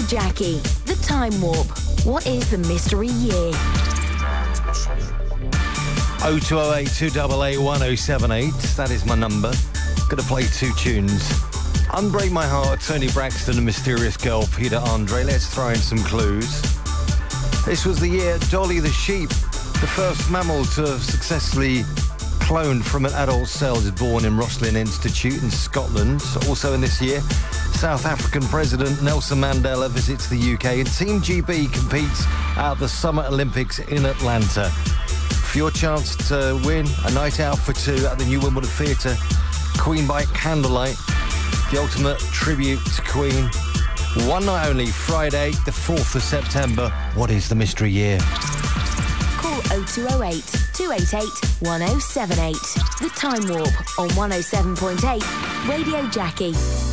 Jackie, The Time Warp. What is the mystery year? 0208 288 1078. That is my number. Gonna play two tunes. Unbreak My Heart, Tony Braxton and Mysterious Girl, Peter Andre. Let's throw in some clues. This was the year Dolly the sheep, the first mammal to have successfully cloned from an adult cell, is born in Roslin Institute in Scotland. Also in this year, South African President Nelson Mandela visits the UK, and Team GB competes at the Summer Olympics in Atlanta. For your chance to win a night out for two at the New Wimbledon Theatre, Queen by Candlelight, the ultimate tribute to Queen. One night only, Friday, the 4th of September. What is the mystery year? Call 0208 288 1078. The Time Warp on 107.8 Radio Jackie.